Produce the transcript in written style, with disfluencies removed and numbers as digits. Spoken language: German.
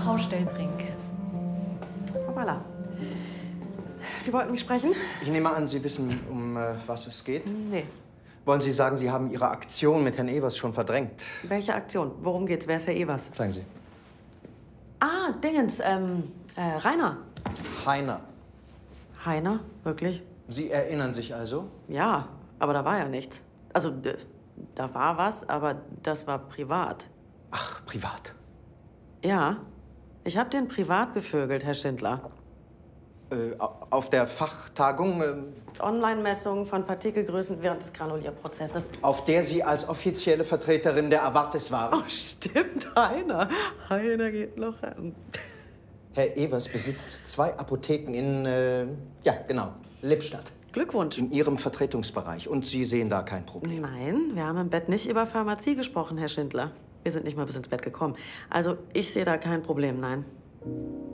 Frau Stellbrink. Hoppala. Sie wollten mich sprechen? Ich nehme an, Sie wissen, um was es geht? Nee. Wollen Sie sagen, Sie haben Ihre Aktion mit Herrn Evers schon verdrängt? Welche Aktion? Worum geht's? Wer ist Herr Evers? Sagen Sie. Ah, Dingens, Rainer. Heiner. Heiner? Wirklich? Sie erinnern sich also? Ja, aber da war ja nichts. Also, da war was, aber das war privat. Ach, privat. Ja, ich habe den privat bevögelt, Herr Schindler. Auf der Fachtagung, Online-Messungen von Partikelgrößen während des Granulierprozesses. auf der Sie als offizielle Vertreterin der Avartis waren? Oh, stimmt, Heiner. Heiner geht noch an. Herr Evers besitzt 2 Apotheken in, ja, genau, Lippstadt. Glückwunsch. In Ihrem Vertretungsbereich. Und Sie sehen da kein Problem. Nein, wir haben im Bett nicht über Pharmazie gesprochen, Herr Schindler. Wir sind nicht mal bis ins Bett gekommen. Also, ich sehe da kein Problem, nein.